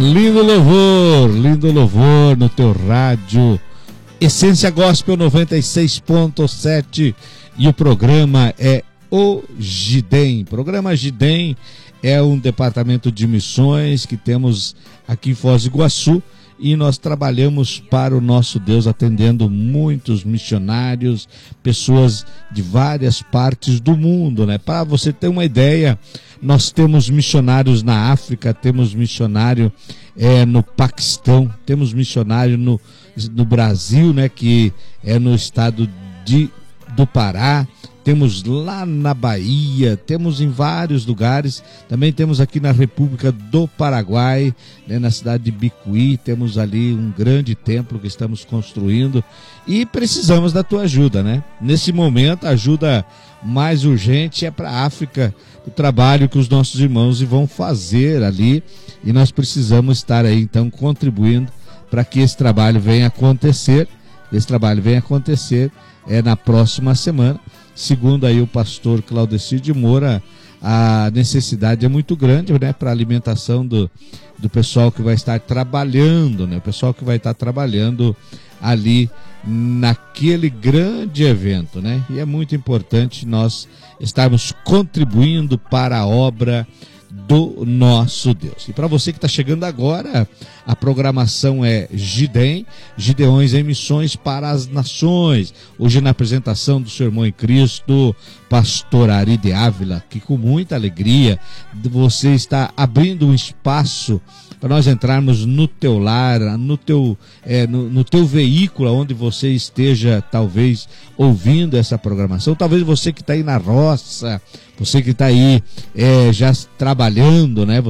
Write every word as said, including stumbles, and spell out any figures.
Lindo louvor, lindo louvor no teu rádio Essência Gospel noventa e seis ponto sete, e o programa é o Gidem. Programa Gidem é um departamento de missões que temos aqui em Foz do Iguaçu, e nós trabalhamos para o nosso Deus, atendendo muitos missionários, pessoas de várias partes do mundo, né? Para você ter uma ideia, nós temos missionários na África, temos missionário é, no Paquistão, temos missionário no, no Brasil, né? Que é no estado de, do Pará, temos lá na Bahia, temos em vários lugares, também temos aqui na República do Paraguai, né, na cidade de Bicuí, temos ali um grande templo que estamos construindo e precisamos da tua ajuda, né? Nesse momento, a ajuda mais urgente é para a África, o trabalho que os nossos irmãos vão fazer ali, e nós precisamos estar aí, então, contribuindo para que esse trabalho venha acontecer, esse trabalho venha acontecer é, na próxima semana. Segundo aí o pastor Claudecir de Moura, a necessidade é muito grande, né, para a alimentação do, do pessoal que vai estar trabalhando, né, o pessoal que vai estar trabalhando ali naquele grande evento, né, e é muito importante nós estarmos contribuindo para a obra do nosso Deus. E para você que está chegando agora, a programação é Gidem, Gideões em Missões para as Nações. Hoje na apresentação do seu irmão em Cristo, pastor Ari de Ávila, que com muita alegria você está abrindo um espaço para nós entrarmos no teu lar, no teu, é, no, no teu veículo, onde você esteja talvez ouvindo essa programação. Talvez você que está aí na roça, você que está aí é, já trabalhando, né?